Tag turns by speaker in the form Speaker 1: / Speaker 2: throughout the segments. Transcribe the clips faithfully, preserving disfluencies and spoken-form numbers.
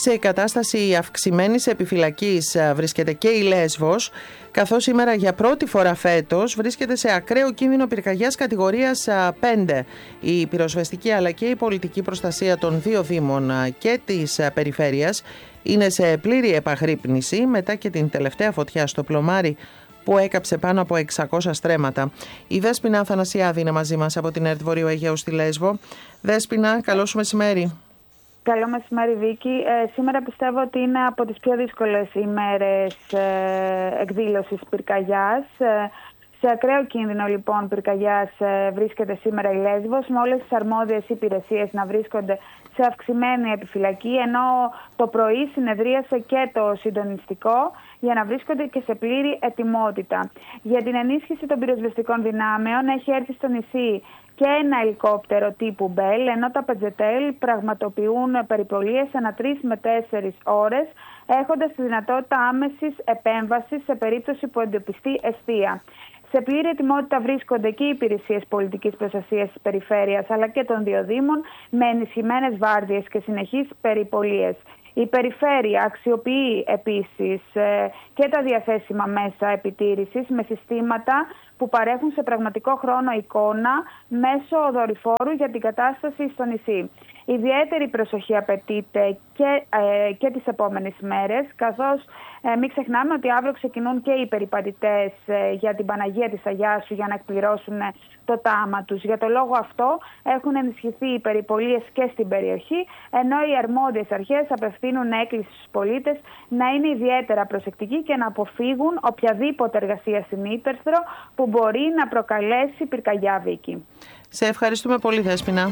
Speaker 1: Σε κατάσταση αυξημένης επιφυλακής βρίσκεται και η Λέσβος, καθώς σήμερα για πρώτη φορά φέτος βρίσκεται σε ακραίο κίνδυνο πυρκαγιάς κατηγορίας πέντε. Η πυροσβεστική αλλά και η πολιτική προστασία των δύο δήμων και της περιφέρειας είναι σε πλήρη επαγρύπνηση μετά και την τελευταία φωτιά στο Πλωμάρι που έκαψε πάνω από εξακόσια στρέμματα. Η Δέσποινα Αθανασιάδη είναι μαζί μας από την ΕΡΤ Βορείου Αιγαίου στη Λέσβο. Δέσποινα, καλό σου μεσημέρι.
Speaker 2: Καλό μεσημέρι, Βίκη. Ε, σήμερα πιστεύω ότι είναι από τις πιο δύσκολες ημέρες ε, εκδήλωσης πυρκαγιάς. Ε, σε ακραίο κίνδυνο λοιπόν πυρκαγιάς ε, βρίσκεται σήμερα η Λέσβος, με όλες τις αρμόδιες υπηρεσίες να βρίσκονται σε αυξημένη επιφυλακή, ενώ το πρωί συνεδρίασε και το συντονιστικό για να βρίσκονται και σε πλήρη ετοιμότητα. Για την ενίσχυση των πυροσβεστικών δυνάμεων έχει έρθει στο νησί και ένα ελικόπτερο τύπου Μπέλ, ενώ τα Πετζετέλ πραγματοποιούν περιπολίες ανά τρεις με τέσσερις ώρες, έχοντας τη δυνατότητα άμεσης επέμβασης σε περίπτωση που εντοπιστεί εστία. Σε πλήρη ετοιμότητα βρίσκονται και οι υπηρεσίες πολιτικής προστασίας της περιφέρειας αλλά και των δύο δήμων, με ενισχυμένες βάρδιες και συνεχείς περιπολίες. Η περιφέρεια αξιοποιεί επίσης ε, και τα διαθέσιμα μέσα επιτήρησης με συστήματα που παρέχουν σε πραγματικό χρόνο εικόνα μέσω δορυφόρου για την κατάσταση στο νησί. Ιδιαίτερη προσοχή απαιτείται και, ε, και τις επόμενες μέρες, καθώς ε, μην ξεχνάμε ότι αύριο ξεκινούν και οι περιπατητές ε, για την Παναγία της Αγιάσου για να εκπληρώσουν ε, το τάμα τους. Για το λόγο αυτό έχουν ενισχυθεί οι περιπολίες και στην περιοχή, ενώ οι αρμόδιες αρχές απευθύνουν έκκληση στους πολίτες να είναι ιδιαίτερα προσεκτικοί και να αποφύγουν οποιαδήποτε εργασία στην ύπερθρο που μπορεί να προκαλέσει πυρκαγιά, Βίκη.
Speaker 1: Σε ευχαριστούμε πολύ, Δέσποινα.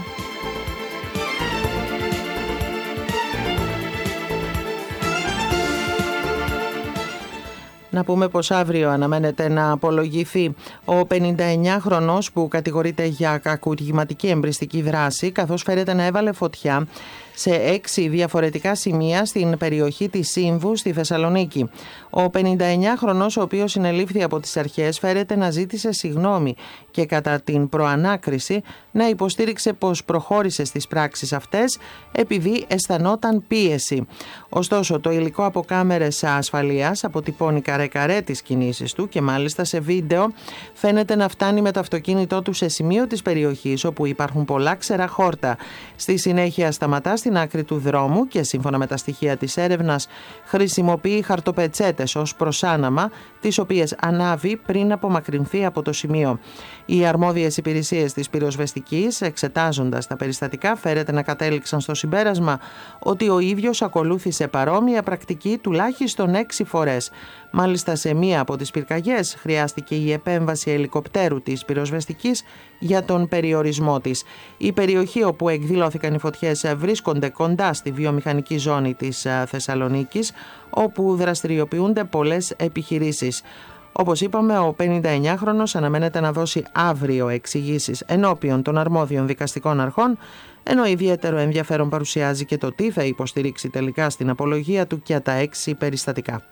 Speaker 1: Να πούμε πως αύριο αναμένεται να απολογηθεί ο πενηνταεννιάχρονος που κατηγορείται για κακουργηματική εμπριστική δράση, καθώς φέρεται να έβαλε φωτιά σε έξι διαφορετικά σημεία στην περιοχή της Σύμβου στη Θεσσαλονίκη. Ο πενηνταεννιάχρονος, ο οποίος συνελήφθη από τις αρχές, φέρεται να ζήτησε συγγνώμη και κατά την προανάκριση να υποστήριξε πως προχώρησε στις πράξεις αυτές επειδή αισθανόταν πίεση. Ωστόσο, το υλικό από κάμερες ασφαλείας αποτυπώνει καρέ-καρέ τις κινήσεις του και μάλιστα σε βίντεο φαίνεται να φτάνει με το αυτοκίνητό του σε σημείο της περιοχής όπου υπάρχουν πολλά ξερά χόρτα. Στη συνέχεια σταματά στην άκρη του δρόμου και σύμφωνα με τα στοιχεία της έρευνας χρησιμοποιεί χαρτοπετσέτες ως προσάναμα, τις οποίες ανάβει πριν απομακρυνθεί από το σημείο. Οι αρμόδιες υπηρεσίες της πυροσβεστικής, εξετάζοντας τα περιστατικά, φέρεται να κατέληξαν στο συμπέρασμα ότι ο ίδιος ακολούθησε παρόμοια πρακτική τουλάχιστον έξι φορές. Μάλιστα, σε μία από τις πυρκαγιές χρειάστηκε η επέμβαση ελικοπτέρου της πυροσβεστικής για τον περιορισμό της. Η περιοχή όπου εκδηλώθηκαν οι φωτιές βρίσκονται κοντά στη βιομηχανική ζώνη της Θεσσαλονίκης, όπου δραστηριοποιούνται πολλές επιχειρήσεις. Όπως είπαμε, ο πενηνταεννιάχρονος αναμένεται να δώσει αύριο εξηγήσεις ενώπιον των αρμόδιων δικαστικών αρχών, ενώ ιδιαίτερο ενδιαφέρον παρουσιάζει και το τι θα υποστηρίξει τελικά στην απολογία του για τα έξι περιστατικά.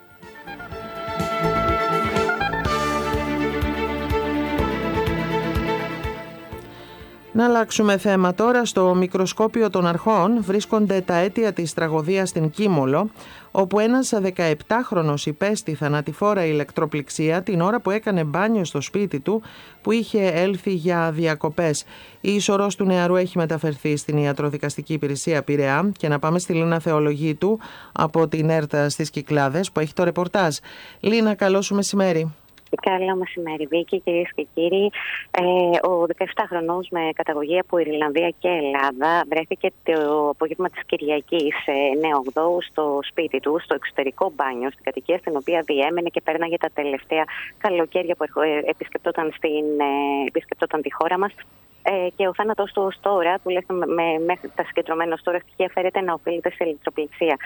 Speaker 1: Να αλλάξουμε θέμα τώρα. Στο μικροσκόπιο των αρχών βρίσκονται τα αίτια της τραγωδίας στην Κίμολο, όπου ένας δεκαεπτάχρονος υπέστη θανατηφόρα ηλεκτροπληξία την ώρα που έκανε μπάνιο στο σπίτι του που είχε έλθει για διακοπές. Η ισορρός του νεαρού έχει μεταφερθεί στην ιατροδικαστική υπηρεσία Πειραιά και να πάμε στη Λίνα Θεολογίτου από την ΕΡΤ στις Κυκλάδες που έχει το ρεπορτάζ. Λίνα, καλό σου μεσημέρι.
Speaker 3: Καλό μεσημέρι, Βίκη, κυρίες και κύριοι. Ε, ο δεκαεπτάχρονος με καταγωγή από Ιρλανδία και Ελλάδα βρέθηκε το απόγευμα της Κυριακής εννέα ογδόου στο σπίτι του, στο εξωτερικό μπάνιο, στην κατοικία στην οποία διέμενε και πέρναγε τα τελευταία καλοκαίρια που επισκεπτόταν, στην, επισκεπτόταν τη χώρα μας. Ε, και ο θάνατος του ως τώρα, τουλάχιστον με, μέχρι τα συγκεντρωμένα ως τώρα στοιχεία, φέρεται να οφείλεται σε ηλεκτροπληξία.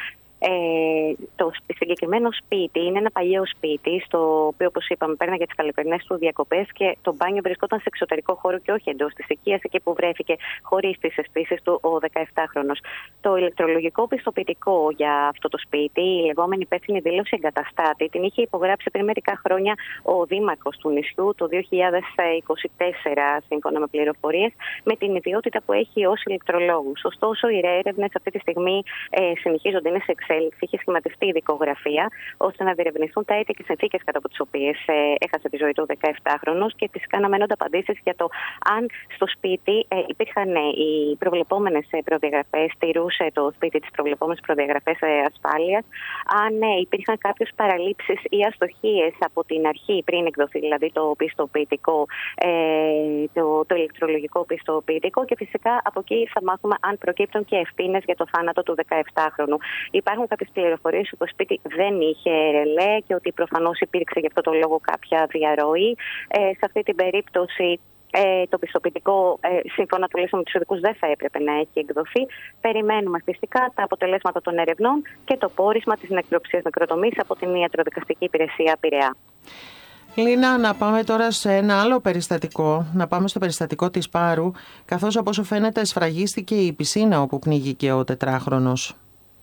Speaker 3: Ε, το συγκεκριμένο σπίτι είναι ένα παλιό σπίτι, στο οποίο, όπως είπαμε, πέρναγε τις καλοκαιρινές του διακοπές και το μπάνιο βρισκόταν σε εξωτερικό χώρο και όχι εντός της οικίας, εκεί που βρέθηκε χωρίς τις αισθήσεις του ο δεκαεπτάχρονος. Το ηλεκτρολογικό πιστοποιητικό για αυτό το σπίτι, η λεγόμενη υπεύθυνη δήλωση εγκαταστάτη, την είχε υπογράψει πριν μερικά χρόνια ο δήμαρχος του νησιού το δύο χιλιάδες είκοσι τέσσερα, σύμφωνα με πληροφορίες, με την ιδιότητα που έχει ως ηλεκτρολόγους. Ωστόσο, οι έρευνες αυτή τη στιγμή ε, συνεχίζονται, είναι σε εξέλιξη. Είχε σχηματιστεί η δικογραφία ώστε να διερευνηθούν τα αίτια και συνθήκες κατά από τις οποίες ε, έχασε τη ζωή του ο δεκαεπτάχρονος και φυσικά αναμένονται απαντήσεις για το αν στο σπίτι ε, υπήρχαν ε, οι προβλεπόμενες ε, προδιαγραφές, τηρούσε το σπίτι τις προβλεπόμενες προδιαγραφές ε, ασφάλειας, αν ε, υπήρχαν κάποιες παραλήψεις ή αστοχίες από την αρχή πριν εκδοθεί δηλαδή το πιστοποιητικό, ε, το, το ηλεκτρολογικό πιστοποιητικό, και φυσικά από εκεί θα μάθουμε αν προκύπτουν και ευθύνες για το θάνατο του δεκαεπτάχρονου. Υπάρχουν κάποιες πληροφορίες ότι το σπίτι δεν είχε ρελέ και ότι προφανώς υπήρξε γι' αυτό το λόγο κάποια διαρροή. Ε, σε αυτή την περίπτωση ε, το πιστοποιητικό, ε, σύμφωνα τουλάχιστον με τους ειδικούς, δεν θα έπρεπε να έχει εκδοθεί. Περιμένουμε φυσικά τα αποτελέσματα των ερευνών και το πόρισμα της νεκροψίας νεκροτομής από την Ιατροδικαστική Υπηρεσία Πειραιά.
Speaker 1: Λίνα, να πάμε τώρα σε ένα άλλο περιστατικό, να πάμε στο περιστατικό της Πάρου, καθώς από όσο φαίνεται σφραγίστηκε η πισίνα όπου πνίγηκε ο τετράχρονος.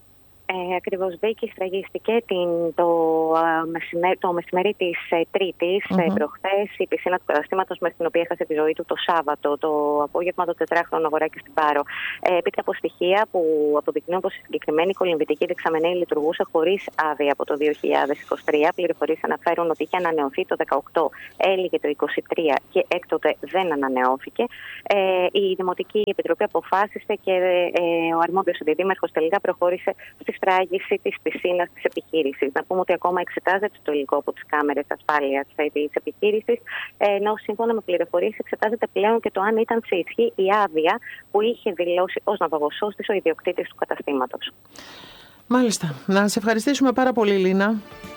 Speaker 3: Ε, ακριβώς, Βίκη, σφραγίστηκε την, το, μεσημέρι, το μεσημέρι της ε, Τρίτης, mm-hmm. ε, προχθές, η πισίνα του καταστήματος με την οποία έχασε τη ζωή του το Σάββατο, το απόγευμα, το τετράχρονο αγοράκι στην Πάρο. Ε, Επίτε από στοιχεία που αποδεικνύουν πως η συγκεκριμένη κολυμβητική δεξαμενή λειτουργούσε χωρίς άδεια από το δύο χιλιάδες είκοσι τρία. Πληροφορίες αναφέρουν ότι είχε ανανεωθεί το δεκαοκτώ, έλυγε το είκοσι τρία και έκτοτε δεν ανανεώθηκε. Ε, η Δημοτική Επιτροπή αποφάσισε και ε, ο αρμόδιος αντιδήμαρχος τελικά προχώρησε στη σφράγιση της πισίνας της επιχείρησης. Να πούμε ότι ακόμα εξετάζεται το υλικό από τις κάμερες ασφάλειας της επιχείρησης, ενώ σύμφωνα με πληροφορίες εξετάζεται πλέον και το αν ήταν σε ισχύ η άδεια που είχε δηλώσει ως ναυαγοσώστης ο ιδιοκτήτης του καταστήματος.
Speaker 1: Μάλιστα. Να σε ευχαριστήσουμε πάρα πολύ, Λίνα.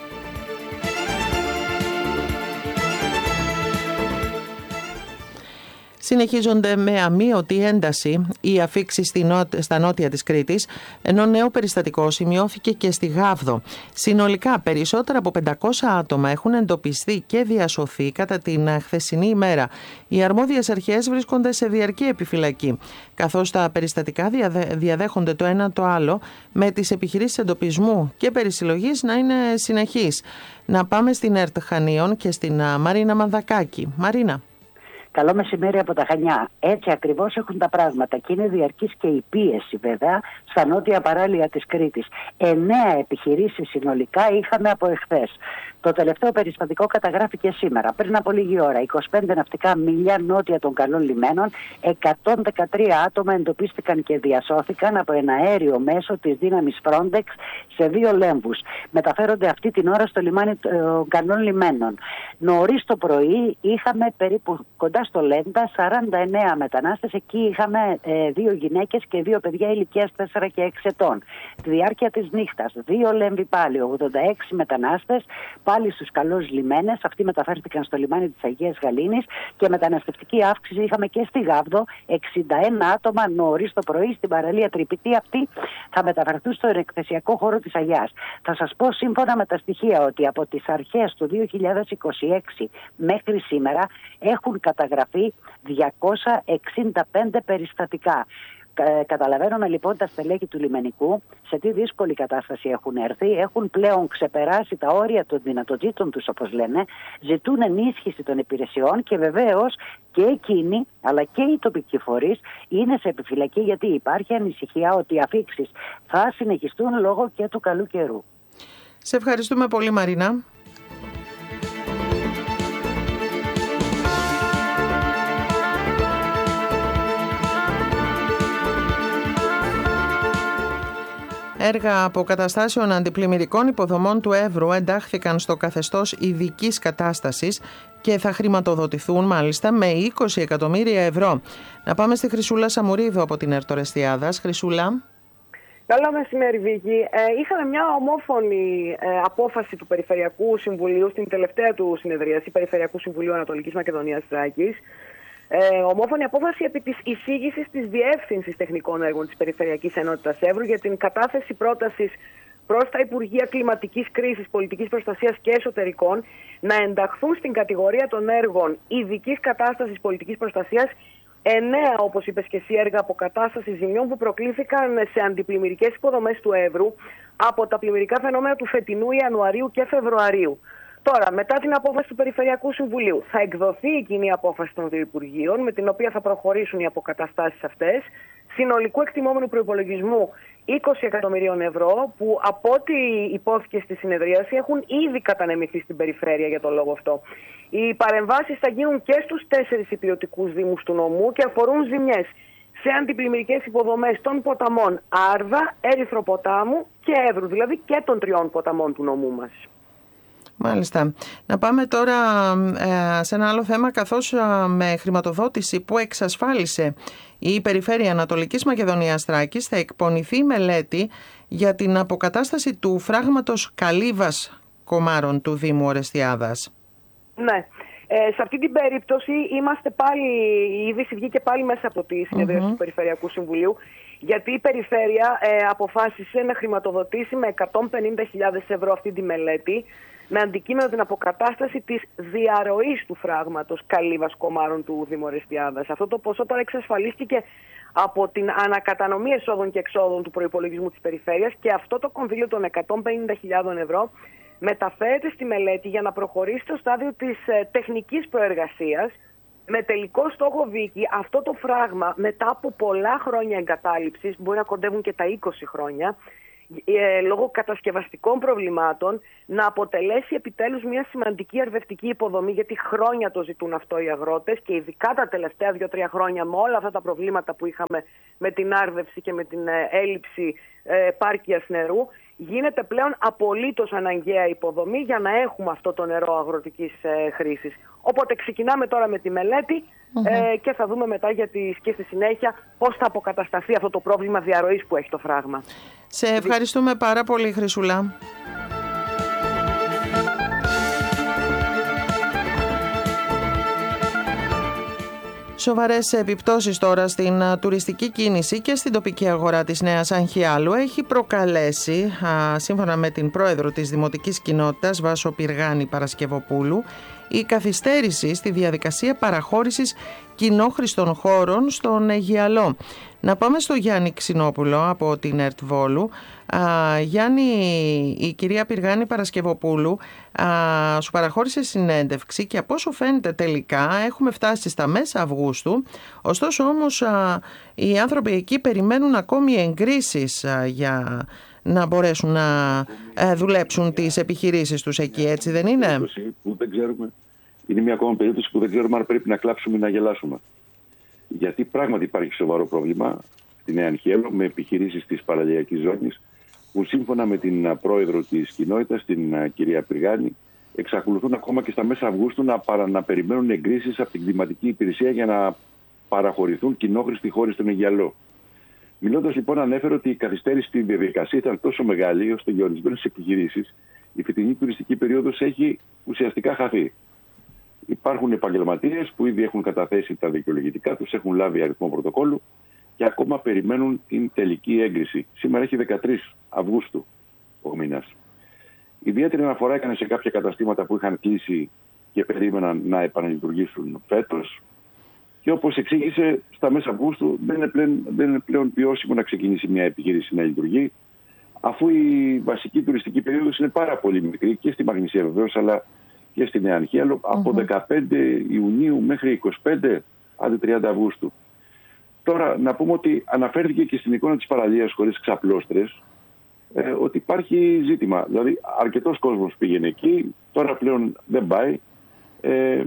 Speaker 1: Συνεχίζονται με αμείωτη ένταση οι αφίξεις στα νότια της Κρήτης, ενώ νέο περιστατικό σημειώθηκε και στη Γάβδο. Συνολικά, περισσότερα από πεντακόσια άτομα έχουν εντοπιστεί και διασωθεί κατά την χθεσινή ημέρα. Οι αρμόδιες αρχές βρίσκονται σε διαρκή επιφυλακή, καθώς τα περιστατικά διαδέχονται το ένα το άλλο, με τις επιχειρήσεις εντοπισμού και περισυλλογής να είναι συνεχείς. Να πάμε στην ΕΡΤ Χανίων και στην Μαρίνα Μανδακάκη. Μαρίνα.
Speaker 4: Καλό μεσημέρι από τα Χανιά. Έτσι ακριβώς έχουν τα πράγματα και είναι διαρκής και η πίεση βέβαια στα νότια παράλια της Κρήτης. Εννέα επιχειρήσεις συνολικά είχαμε από εχθές. Το τελευταίο περιστατικό καταγράφηκε σήμερα, πριν από λίγη ώρα. είκοσι πέντε ναυτικά μίλια νότια των καλών λιμένων, εκατόν δεκατρία άτομα εντοπίστηκαν και διασώθηκαν από ένα αέριο μέσο της δύναμης Frontex σε δύο λέμβους. Μεταφέρονται αυτή την ώρα στο λιμάνι των καλών λιμένων. Νωρίς το πρωί είχαμε περίπου κοντά στο Λέντα σαράντα εννέα μετανάστες. Εκεί είχαμε ε, δύο γυναίκες και δύο παιδιά ηλικίας τέσσερα και έξι ετών. Τη διάρκεια της νύχτας, δύο λέμβοι πάλι, ογδόντα έξι μετανάστες, πάλι στους καλούς λιμένες. Αυτοί μεταφέρθηκαν στο λιμάνι της Αγίας Γαλήνης και μεταναστευτική αύξηση είχαμε και στη Γάβδο. εξήντα ένα άτομα νωρίς το πρωί στην παραλία Τρυπητή. Αυτοί θα μεταφερθούν στο εκθεσιακό χώρο της Αγιάς. Θα σας πω σύμφωνα με τα στοιχεία ότι από τις αρχές του δύο χιλιάδες είκοσι έξι μέχρι σήμερα έχουν καταγραφεί διακόσια εξήντα πέντε περιστατικά. Καταλαβαίνουμε λοιπόν τα στελέχη του λιμενικού σε τι δύσκολη κατάσταση έχουν έρθει. Έχουν πλέον ξεπεράσει τα όρια των δυνατοτήτων τους, όπως λένε. Ζητούν ενίσχυση των υπηρεσιών και βεβαίως και εκείνοι αλλά και οι τοπικοί φορείς είναι σε επιφυλακή, γιατί υπάρχει ανησυχία ότι οι αφίξεις θα συνεχιστούν λόγω και του καλού καιρού.
Speaker 1: Σε ευχαριστούμε πολύ, Μαρίνα. Έργα αποκαταστάσεων αντιπλημμυρικών υποδομών του Εύρου εντάχθηκαν στο καθεστώς ειδικής κατάστασης και θα χρηματοδοτηθούν μάλιστα με είκοσι εκατομμύρια ευρώ. Να πάμε στη Χρυσούλα Σαμουρίδου από την ΕΡΤ Ορεστιάδας. Χρυσούλα.
Speaker 5: Καλό μεσημέρι, Βίκη. Ε, είχαμε μια ομόφωνη ε, απόφαση του Περιφερειακού Συμβουλίου στην τελευταία του συνεδρίαση Περιφερειακού Συμβουλίου Ανατολικής Μακεδονίας Θράκης. Ε, ομόφωνη απόφαση επί της εισήγησης της Διεύθυνσης Τεχνικών Έργων της Περιφερειακής Ενότητας Εύρου για την κατάθεση πρότασης προς τα Υπουργεία Κλιματικής Κρίσης, Πολιτικής Προστασίας και Εσωτερικών να ενταχθούν στην κατηγορία των έργων ειδικής κατάστασης πολιτικής προστασίας εννέα, όπως είπες και εσύ, έργα αποκατάστασης ζημιών που προκλήθηκαν σε αντιπλημμυρικές υποδομές του Εύρου από τα πλημμυρικά φαινόμενα του φετινού Ιανουαρίου και Φεβρουαρίου. Τώρα, μετά την απόφαση του Περιφερειακού Συμβουλίου, θα εκδοθεί η κοινή απόφαση των δύο Υπουργείων, με την οποία θα προχωρήσουν οι αποκαταστάσεις αυτές, συνολικού εκτιμόμενου προϋπολογισμού είκοσι εκατομμυρίων ευρώ, που από ό,τι υπόθηκε στη συνεδρίαση έχουν ήδη κατανεμηθεί στην περιφέρεια για τον λόγο αυτό. Οι παρεμβάσεις θα γίνουν και στους τέσσερις υπηρετικούς δήμους του νομού και αφορούν ζημιές σε αντιπλημμυρικές υποδομές των ποταμών Άρδα, Ερυθροποτάμου και Εύρου, δηλαδή και των τριών ποταμών του νομού μας.
Speaker 1: Μάλιστα. Να πάμε τώρα ε, σε ένα άλλο θέμα, καθώς ε, με χρηματοδότηση που εξασφάλισε η Περιφέρεια Ανατολικής Μακεδονίας Θράκης θα εκπονηθεί μελέτη για την αποκατάσταση του φράγματος Καλύβας Κομάρων του Δήμου Ορεστιάδας.
Speaker 5: Ναι. Ε, σε αυτή την περίπτωση είμαστε πάλι, η είδηση βγήκε πάλι μέσα από τη συνεδρίαση mm-hmm. του Περιφερειακού Συμβουλίου, γιατί η Περιφέρεια ε, αποφάσισε να χρηματοδοτήσει με εκατόν πενήντα χιλιάδες ευρώ αυτή τη μελέτη, με αντικείμενο την αποκατάσταση της διαρροής του φράγματος Καλύβας Κομάρων του Δήμου Ορεστιάδας. Αυτό το ποσό τώρα εξασφαλίστηκε από την ανακατανομή εσόδων και εξόδων του προϋπολογισμού της Περιφέρειας, και αυτό το κονδύλιο των εκατόν πενήντα χιλιάδες ευρώ μεταφέρεται στη μελέτη για να προχωρήσει στο στάδιο της ε, τεχνικής προεργασίας, με τελικό στόχο, Βίκη, αυτό το φράγμα μετά από πολλά χρόνια εγκατάλειψης, μπορεί να κοντεύουν και τα είκοσι χρόνια, ε, λόγω κατασκευαστικών προβλημάτων, να αποτελέσει επιτέλους μια σημαντική αρδευτική υποδομή, γιατί χρόνια το ζητούν αυτό οι αγρότες, και ειδικά τα τελευταία δύο τρία χρόνια με όλα αυτά τα προβλήματα που είχαμε με την άρδευση και με την ε, έλλειψη ε, επάρκειας νερού, γίνεται πλέον απολύτως αναγκαία υποδομή για να έχουμε αυτό το νερό αγροτικής ε, χρήσης. Οπότε ξεκινάμε τώρα με τη μελέτη mm-hmm. ε, και θα δούμε μετά για τη, και στη συνέχεια πώς θα αποκατασταθεί αυτό το πρόβλημα διαρροής που έχει το φράγμα.
Speaker 1: Σε ευχαριστούμε πάρα πολύ, Χρυσούλα. Σοβαρές επιπτώσεις τώρα στην τουριστική κίνηση και στην τοπική αγορά της Νέας Αγχιάλου έχει προκαλέσει, α, σύμφωνα με την πρόεδρο της Δημοτικής Κοινότητας Βάσο Πυργάνη Παρασκευοπούλου, η καθυστέρηση στη διαδικασία παραχώρησης κοινόχρηστων χώρων στον Αιγιαλό. Να πάμε στο Γιάννη Ξινόπουλο από την ΕΡΤ Βόλου. Α, Γιάννη, η κυρία Πυργάνη Παρασκευοπούλου α, σου παραχώρησε συνέντευξη και από όσο φαίνεται τελικά έχουμε φτάσει στα μέσα Αυγούστου. Ωστόσο όμως α, οι άνθρωποι εκεί περιμένουν ακόμη εγκρίσεις α, για να μπορέσουν να α, δουλέψουν τις επιχειρήσεις τους εκεί, έτσι δεν είναι?
Speaker 6: Που δεν ξέρουμε, είναι μια ακόμα περίπτωση που δεν ξέρουμε αν πρέπει να κλάψουμε ή να γελάσουμε. Γιατί πράγματι υπάρχει σοβαρό πρόβλημα στη Νέα Αγχιάλο με επιχειρήσεις της παραλιακής ζώνης, που σύμφωνα με την πρόεδρο της κοινότητας, την κυρία Πυργάνη, εξακολουθούν ακόμα και στα μέσα Αυγούστου να, παρα, να περιμένουν εγκρίσεις από την κλιματική υπηρεσία για να παραχωρηθούν κοινόχρηστοι χώροι στον Αιγιαλό. Μιλώντας λοιπόν, ανέφερε ότι η καθυστέρηση στη διαδικασία ήταν τόσο μεγάλη, ώστε για ορισμένες επιχειρήσεις η φετινή τουριστική περίοδος έχει ουσιαστικά χαθεί. Υπάρχουν επαγγελματίες που ήδη έχουν καταθέσει τα δικαιολογητικά τους, έχουν λάβει αριθμό πρωτοκόλλου και ακόμα περιμένουν την τελική έγκριση. Σήμερα έχει δεκατρείς Αυγούστου ο μήνας. Ιδιαίτερη αναφορά έκανε σε κάποια καταστήματα που είχαν κλείσει και περίμεναν να επαναλειτουργήσουν φέτος. Και όπως εξήγησε, στα μέσα Αυγούστου δεν είναι πλέον, δεν είναι πλέον βιώσιμο να ξεκινήσει μια επιχείρηση να λειτουργεί, αφού η βασική τουριστική περίοδος είναι πάρα πολύ μικρή και στη Μαγνησία βεβαίως, αλλά και στη Νέα Αγχιάλο, mm-hmm. από δεκαπέντε Ιουνίου μέχρι είκοσι πέντε άντε τριάντα Αυγούστου. Τώρα, να πούμε ότι αναφέρθηκε και στην εικόνα της παραλίας χωρίς ξαπλώστρες, ε, ότι υπάρχει ζήτημα. Δηλαδή, αρκετός κόσμος πήγαινε εκεί, τώρα πλέον δεν πάει. Ε,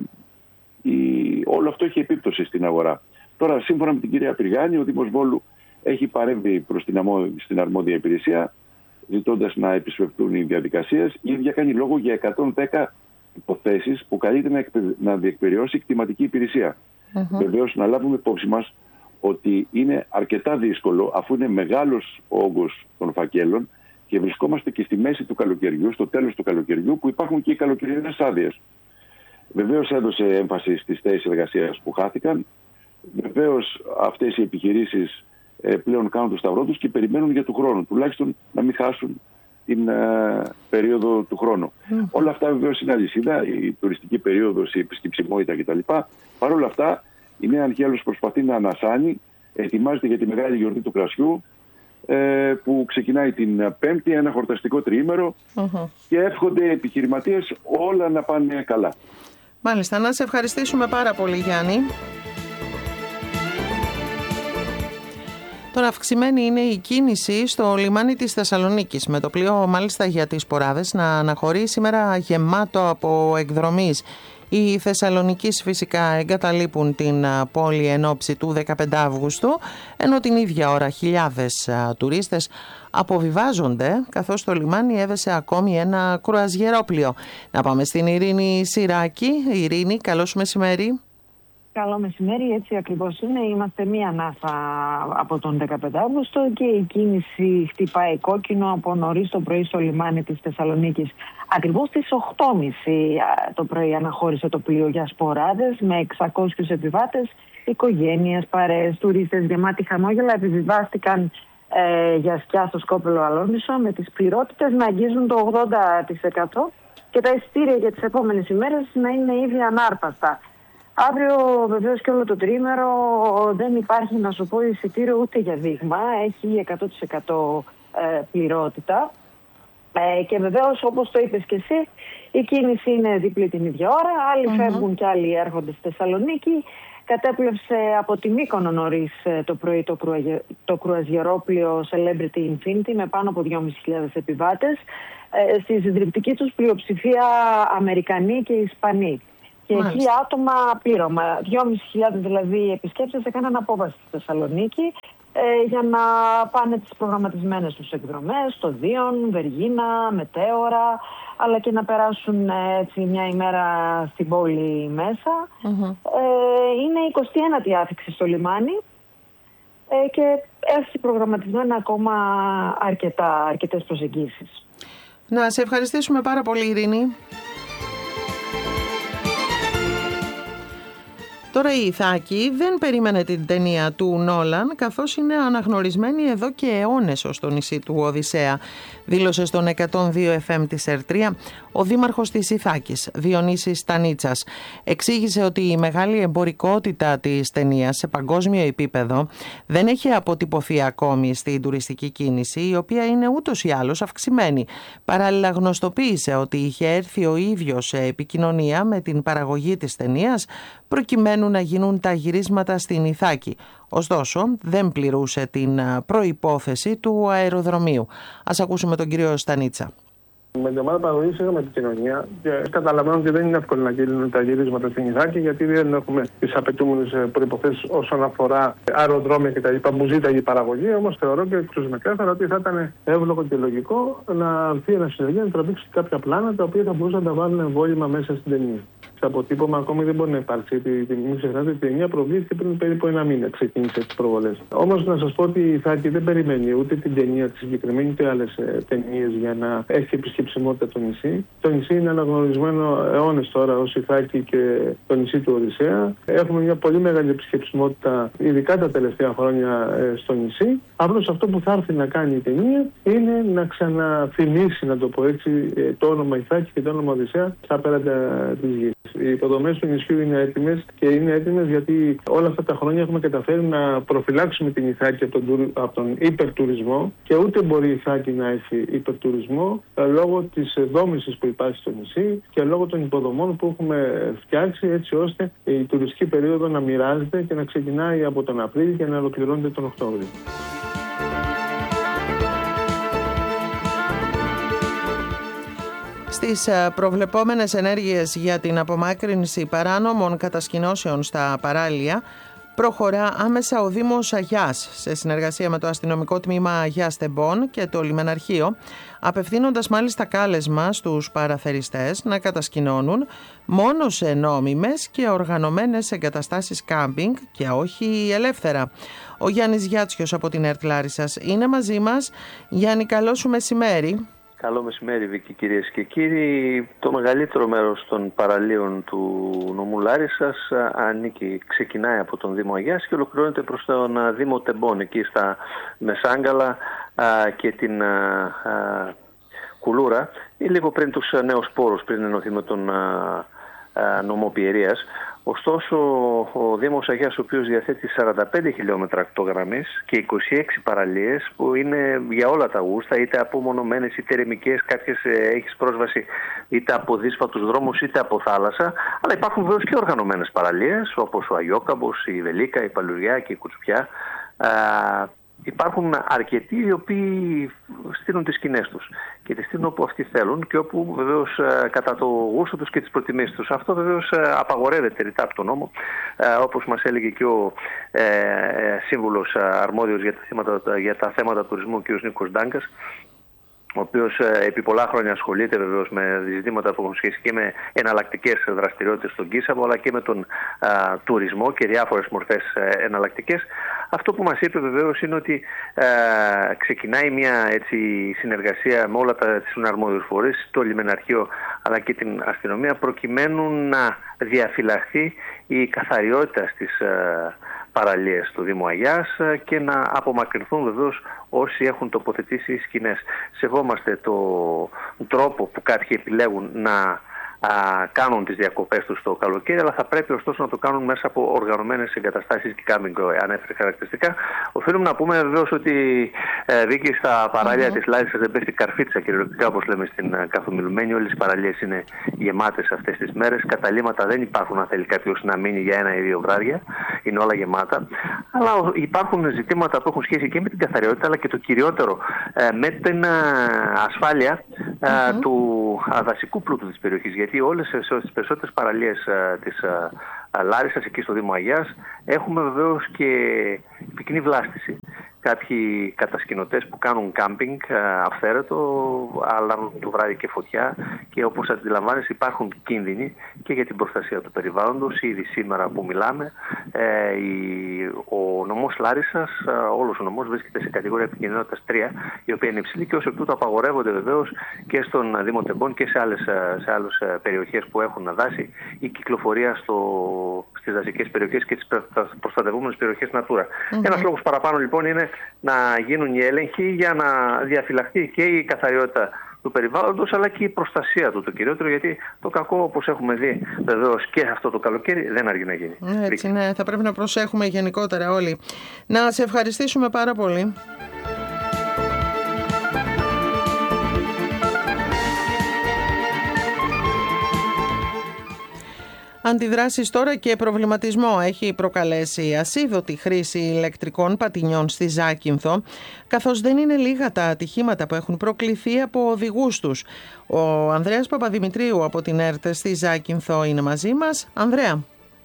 Speaker 6: η, όλο αυτό έχει επίπτωση στην αγορά. Τώρα, σύμφωνα με την κυρία Πυργάνη, ο Δήμος Βόλου έχει παρέμβει προς την, αμό, στην αρμόδια υπηρεσία, ζητώντας να επισπευτούν οι διαδικασίες. Η ίδια κάνει λόγο για εκατόν δέκα υποθέσεις που καλείται να, εκπαι... να διεκπεριώσει η κτηματική υπηρεσία. Mm-hmm. Βεβαίως, να λάβουμε υπόψη μας ότι είναι αρκετά δύσκολο, αφού είναι μεγάλος ο όγκος των φακέλων και βρισκόμαστε και στη μέση του καλοκαιριού, στο τέλος του καλοκαιριού, που υπάρχουν και οι καλοκαιρινές άδειες. Βεβαίως έδωσε έμφαση στις θέσεις εργασίας που χάθηκαν. Βεβαίως αυτές οι επιχειρήσεις ε, πλέον κάνουν το σταυρό τους και περιμένουν για του χρόνου, τουλάχιστον να μην χάσουν την ε, περίοδο του χρόνου. Mm. Όλα αυτά βεβαίως είναι αλυσίδα, η τουριστική περίοδος, η επισκεψιμότητα κτλ. Παρ' όλα αυτά, η Νέα Αγχέλος προσπαθεί να ανασάνει, ετοιμάζεται για τη μεγάλη γιορτή του κρασιού, ε, που ξεκινάει την Πέμπτη, ένα χορταστικό τριήμερο, mm-hmm. και εύχονται οι επιχειρηματίες όλα να πάνε καλά.
Speaker 1: Μάλιστα, να σε ευχαριστήσουμε πάρα πολύ, Γιάννη. Τώρα αυξημένη είναι η κίνηση στο λιμάνι της Θεσσαλονίκης, με το πλοίο μάλιστα για τις Ποράδες να αναχωρεί σήμερα γεμάτο από εκδρομείς. Οι Θεσσαλονικείς φυσικά εγκαταλείπουν την πόλη εν ώψη του δεκαπέντε Αυγούστου, ενώ την ίδια ώρα χιλιάδες τουρίστες αποβιβάζονται, καθώς το λιμάνι έδεσε ακόμη ένα κρουαζιερόπλοιο. Να πάμε στην Ειρήνη Συράκη. Ειρήνη, καλώς μεσημέρι.
Speaker 7: Καλό μεσημέρι, έτσι ακριβώς είναι. Είμαστε μία ανάσα από τον δεκαπέντε Αυγούστου και η κίνηση χτυπάει κόκκινο από νωρίς το πρωί στο λιμάνι της Θεσσαλονίκης. Ακριβώς στις οκτώ και μισή το πρωί αναχώρησε το πλοίο για Σποράδες με εξακόσιους επιβάτες, οικογένειες, παρέες, τουρίστες γεμάτοι χαμόγελα επιβιβάστηκαν ε, για σκιά στο Σκόπελο Αλόνισο, με τις πληρότητες να αγγίζουν το ογδόντα τοις εκατό και τα εισιτήρια για τις επόμενες ημέρες να είναι ήδη ανάρπαστα. Αύριο βεβαίως και όλο το τρίμερο δεν υπάρχει, να σου πω, εισιτήριο ούτε για δείγμα. Έχει εκατό τοις εκατό πληρότητα. Ε, και βεβαίως, όπως το είπες και εσύ, η κίνηση είναι διπλή την ίδια ώρα. Άλλοι mm-hmm. φεύγουν και άλλοι έρχονται στη Θεσσαλονίκη. Κατέπλευσε από τη Μύκονο νωρίς το πρωί το, κρουαζι... το κρουαζιερόπλοιο Celebrity Infinity με πάνω από δυόμισι χιλιάδες επιβάτες. Ε, στη συντριπτική τους πλειοψηφία Αμερικανοί και Ισπανοί. Και εκεί άτομα πλήρωμα. δυόμισι χιλιάδες δηλαδή επισκέπτες έκαναν απόβαση στη Θεσσαλονίκη ε, για να πάνε τις προγραμματισμένες τους εκδρομές στο Δίον, Βεργίνα, Μετέωρα, αλλά και να περάσουν έτσι μια ημέρα στην πόλη μέσα. Mm-hmm. Ε, είναι η εικοστή ένατη άφιξη στο λιμάνι ε, και έχει προγραμματισμένα ακόμα αρκετά, αρκετές προσεγγίσεις.
Speaker 1: Να σε ευχαριστήσουμε πάρα πολύ, Ειρήνη. Τώρα η Ιθάκη δεν περίμενε την ταινία του Νόλαν, καθώς είναι αναγνωρισμένη εδώ και αιώνες ως το νησί του Οδυσσέα. Δήλωσε στον εκατόν δύο εφ εμ της Ερτρία ο δήμαρχος της Ιθάκης, Διονύσης Στανίτσας. Εξήγησε ότι η μεγάλη εμπορικότητα της ταινίας σε παγκόσμιο επίπεδο δεν έχει αποτυπωθεί ακόμη στην τουριστική κίνηση, η οποία είναι ούτως ή άλλως αυξημένη. Παράλληλα γνωστοποίησε ότι είχε έρθει ο ίδιος σε επικοινωνία με την παραγωγή της ταινίας, προκειμένου να γίνουν τα γυρίσματα στην Ιθάκη. Ωστόσο, δεν πληρούσε την προϋπόθεση του αεροδρομίου. Ας ακούσουμε τον κύριο Στανίτσα.
Speaker 8: Με την ομάδα παραγωγής είχαμε επικοινωνία και καταλαβαίνω ότι δεν είναι εύκολο να γίνουν τα γυρίσματα στην Ιθάκη, γιατί δεν έχουμε τις απαιτούμενες προϋποθέσεις όσον αφορά αεροδρόμια κτλ. Που ζήταγε η παραγωγή. Όμως θεωρώ και ξεκάθαρα ότι θα ήταν εύλογο και λογικό να έρθει ένα συνεργείο να τραβήξει κάποια πλάνα τα οποία θα μπορούσαν να τα βάλουν εμβόλυμα μέσα στην ταινία. Σε αποτύπωμα ακόμη δεν μπορεί να υπάρξει. Μην ξεχνάτε ότι η ταινία προβλήθηκε πριν περίπου ένα μήνα. Ξεκίνησε τις προβολές. Όμως να σας πω ότι η Ιθάκη δεν περιμένει ούτε την ταινία τη συγκεκριμένη, ούτε άλλες ταινίες για να έχει επισκεψιμότητα το νησί. Το νησί είναι αναγνωρισμένο αιώνες τώρα ως Ιθάκη και το νησί του Οδυσσέα. Έχουμε μια πολύ μεγάλη επισκεψιμότητα, ειδικά τα τελευταία χρόνια στο νησί. Απλώς αυτό που θα έρθει να κάνει η ταινία είναι να ξαναθυμίσει, να το πω έτσι, το όνομα Ιθάκη και το όνομα Οδυσσέα στα πέρατα της γης. Οι υποδομές του νησιού είναι έτοιμες και είναι έτοιμες γιατί όλα αυτά τα χρόνια έχουμε καταφέρει να προφυλάξουμε την Ιθάκη από τον, από τον υπερτουρισμό και ούτε μπορεί η Ιθάκη να έχει υπερτουρισμό λόγω της δόμησης που υπάρχει στο νησί και λόγω των υποδομών που έχουμε φτιάξει έτσι ώστε η τουριστική περίοδο να μοιράζεται και να ξεκινάει από τον Απρίλιο και να ολοκληρώνεται τον Οκτώβριο.
Speaker 1: Στις προβλεπόμενες ενέργειες για την απομάκρυνση παράνομων κατασκηνώσεων στα παράλια προχωρά άμεσα ο Δήμος Αγιάς σε συνεργασία με το αστυνομικό τμήμα Αγιάς Τεμπών και το λιμεναρχείο, απευθύνοντας μάλιστα κάλεσμα στους παραθεριστές να κατασκηνώνουν μόνο σε νόμιμες και οργανωμένες εγκαταστάσεις κάμπινγκ και όχι ελεύθερα. Ο Γιάννης Γιάτσιος από την ΕΡΤ Λάρισσας είναι μαζί μας. Γιάννη, καλό σου μεσημέρι.
Speaker 9: Καλό μεσημέρι, Βίκη, κυρίες και κύριοι. Το μεγαλύτερο μέρος των παραλίων του νομού Λάρισσας ανήκει, ξεκινάει από τον Δήμο Αγιάς και ολοκληρώνεται προς τον Δήμο Τεμπών, εκεί στα Μεσάγκαλα και την Κουλούρα ή λίγο πριν τους νέους πόρους, πριν ενωθεί με τον νομό Πιερίας. Ωστόσο, ο Δήμος Αγιάς, ο οποίος διαθέτει σαράντα πέντε χιλιόμετρα ακτογραμμής και είκοσι έξι παραλίες, που είναι για όλα τα γούστα, είτε απομονωμένες είτε ερεμικές, κάποιες έχεις πρόσβαση είτε από δύσπατους δρόμους είτε από θάλασσα, αλλά υπάρχουν βεβαίως και οργανωμένες παραλίες, όπως ο Αγιόκαμπος, η Βελίκα, η Παλουριά και η Κουτσουπιά. Υπάρχουν αρκετοί οι οποίοι στείλουν τις σκηνές τους και τις στείλουν όπου αυτοί θέλουν και όπου βεβαίως κατά το γούστο τους και τις προτιμήσεις τους. Αυτό βεβαίως απαγορεύεται ρητά από τον νόμο, όπως μας έλεγε και ο ε, σύμβουλος αρμόδιος για τα θέματα, για τα θέματα τουρισμού, κ. Νίκος Ντάγκας, ο οποίος επί πολλά χρόνια ασχολείται βεβαίως με ζητήματα που έχουν σχέση και με εναλλακτικές δραστηριότητες στον Κίσαβο, αλλά και με τον α, τουρισμό και διάφορες μορφές εναλλακτικές. Αυτό που μας είπε βεβαίως είναι ότι α, ξεκινάει μια έτσι, συνεργασία με όλα τα συναρμόδιους φορείς, το λιμεναρχείο αλλά και την αστυνομία, προκειμένου να διαφυλαχθεί η καθαριότητα στις α, παραλίες του Δήμου Αγιάς και να απομακρυνθούν βεβαίως όσοι έχουν τοποθετήσει σκηνές. Σεβόμαστε το τρόπο που κάποιοι επιλέγουν να α, κάνουν τις διακοπές τους το καλοκαίρι, αλλά θα πρέπει ωστόσο να το κάνουν μέσα από οργανωμένες εγκαταστάσεις και κάμπινγκ, ανέφερε χαρακτηριστικά. Οφείλουμε να πούμε βεβαίως ότι ε, Βίκη, στα παράλια mm-hmm. της Λάρισας δεν πέφτει καρφίτσα κυριολεκτικά, όπως λέμε στην uh, καθομιλουμένη. Όλες οι παραλίες είναι γεμάτες αυτές τις μέρες. Καταλήμματα δεν υπάρχουν, αν θέλει κάποιος να μείνει για ένα ή δύο βράδια. Είναι όλα γεμάτα. Αλλά υπάρχουν ζητήματα που έχουν σχέση και με την καθαριότητα, αλλά και το κυριότερο ε, με την ε, ασφάλεια ε, mm-hmm. του ε, δασικού πλούτου της περιοχής. Γιατί όλες τις περισσότερες παραλίες ε, της ε, Λάρισσας, εκεί στο Δήμο Αγιάς, έχουμε βεβαίως και πυκνή βλάστηση. Κάποιοι κατασκηνωτές που κάνουν κάμπινγκ αυθαίρετο, αλλά το βράδυ και φωτιά, και όπως αντιλαμβάνεσαι υπάρχουν κίνδυνοι και για την προστασία του περιβάλλοντος. Ήδη σήμερα που μιλάμε, ε, η, ο νομός Λάρισσας, όλος ο νομός βρίσκεται σε κατηγορία επικινδυνότητας τρία, η οποία είναι υψηλή και ως εκ τούτου απαγορεύονται βεβαίως και στον Δήμο Τεμπών και σε άλλες, σε άλλες περιοχές που έχουν δάση η κυκλοφορία στο, στις δασικές περιοχές και τις προστατευόμενες περιοχές Natura. Mm-hmm. Ένας λόγος παραπάνω λοιπόν είναι να γίνουν οι έλεγχοι για να διαφυλαχθεί και η καθαριότητα του περιβάλλοντος, αλλά και η προστασία του το κυριότερο, γιατί το κακό, όπως έχουμε δει βεβαίως και αυτό το καλοκαίρι, δεν αργεί να γίνει.
Speaker 1: Έτσι, ναι, θα πρέπει να προσέχουμε γενικότερα όλοι. Να σε ευχαριστήσουμε πάρα πολύ. Αντιδράσεις τώρα και προβληματισμό έχει προκαλέσει η ασίδωτη χρήση ηλεκτρικών πατινιών στη Ζάκυνθο, καθώς δεν είναι λίγα τα ατυχήματα που έχουν προκληθεί από οδηγούς τους. Ο Ανδρέας Παπαδημητρίου από την ΕΡΤ στη Ζάκυνθο είναι μαζί μας. Ανδρέα.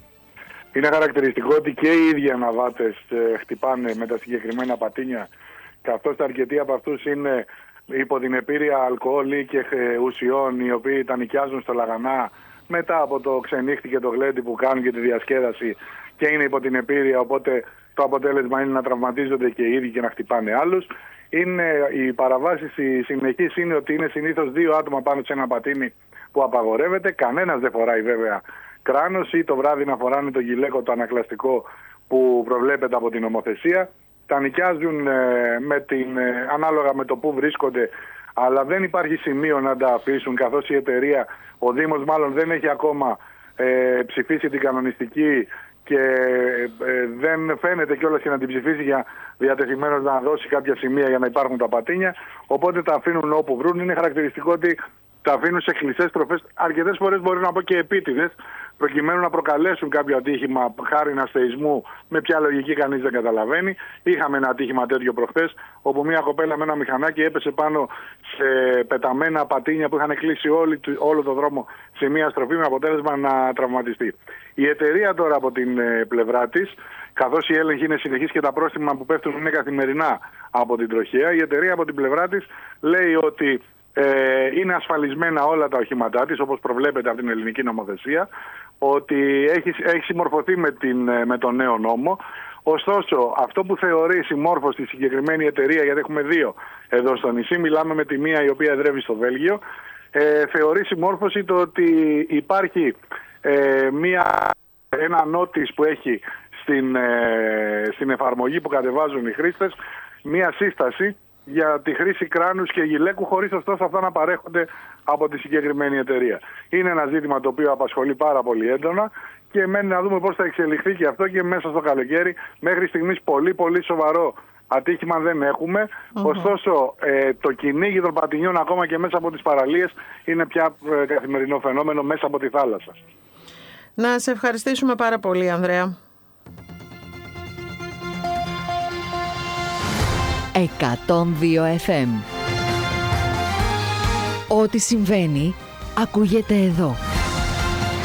Speaker 10: Είναι χαρακτηριστικό ότι και οι ίδιοι αναβάτες χτυπάνε με τα συγκεκριμένα πατίνια, καθώς αρκετοί από αυτούς είναι υπό την επίρρεια αλκοόλ και ουσιών, οι οποίοι τα νοικιάζουν στο Λαγανά μετά από το ξενύχτη και το γλέντι που κάνουν και τη διασκέδαση και είναι υπό την επίρρεια, οπότε το αποτέλεσμα είναι να τραυματίζονται και οι ίδιοι και να χτυπάνε άλλους. Είναι, οι παραβάσεις οι συνεχείς είναι ότι είναι συνήθως δύο άτομα πάνω σε ένα πατίνι που απαγορεύεται. Κανένας δεν φοράει βέβαια κράνος, ή το βράδυ να φοράνε το γυλαίκο, το ανακλαστικό που προβλέπεται από την νομοθεσία. Τα νοικιάζουν ε, με την, ε, ανάλογα με το που βρίσκονται, αλλά δεν υπάρχει σημείο να τα αφήσουν, καθώς η εταιρεία, ο Δήμος μάλλον δεν έχει ακόμα ε, ψηφίσει την κανονιστική και ε, δεν φαίνεται κιόλας και να την ψηφίσει για διατεθειμένος να δώσει κάποια σημεία για να υπάρχουν τα πατίνια, οπότε τα αφήνουν όπου βρουν. Είναι χαρακτηριστικό ότι τα αφήνουν σε κλειστές τροφές, αρκετές φορές μπορεί να πω και επίτηδες, προκειμένου να προκαλέσουν κάποιο ατύχημα χάρη αστεϊσμού, με ποια λογική κανείς δεν καταλαβαίνει. Είχαμε ένα ατύχημα τέτοιο προχθές, όπου μια κοπέλα με ένα μηχανάκι έπεσε πάνω σε πεταμένα πατίνια που είχαν κλείσει όλη, όλο το δρόμο σε μια στροφή, με αποτέλεσμα να τραυματιστεί. Η εταιρεία τώρα από την πλευρά της, καθώς η έλεγχη είναι συνεχής και τα πρόστιμα που πέφτουν είναι καθημερινά από την τροχέα, η εταιρεία από την πλευρά της λέει ότι Ε, είναι ασφαλισμένα όλα τα οχήματά της, όπως προβλέπεται από την ελληνική νομοθεσία, ότι έχει, έχει συμμορφωθεί με, την, με τον νέο νόμο. Ωστόσο, αυτό που θεωρεί συμμόρφωση στη συγκεκριμένη εταιρεία, γιατί έχουμε δύο εδώ στο νησί, μιλάμε με τη μία η οποία εδρεύει στο Βέλγιο, ε, θεωρεί συμμόρφωση το ότι υπάρχει ε, μία, ένα νότις που έχει στην, ε, στην εφαρμογή που κατεβάζουν οι χρήστες, μία σύσταση για τη χρήση κράνους και γυλαίκου, χωρίς ωστόσο αυτά να παρέχονται από τη συγκεκριμένη εταιρεία. Είναι ένα ζήτημα το οποίο απασχολεί πάρα πολύ έντονα και μένει να δούμε πώς θα εξελιχθεί και αυτό και μέσα στο καλοκαίρι. Μέχρι στιγμής πολύ πολύ σοβαρό ατύχημα δεν έχουμε. Uh-huh. Ωστόσο, ε, το κυνήγι των πατινιών ακόμα και μέσα από τις παραλίες είναι πια ε, καθημερινό φαινόμενο μέσα από τη θάλασσα.
Speaker 1: Να σε ευχαριστήσουμε πάρα πολύ, Ανδρέα.
Speaker 11: εκατόν δύο εφ εμ. Ό,τι συμβαίνει ακούγεται εδώ.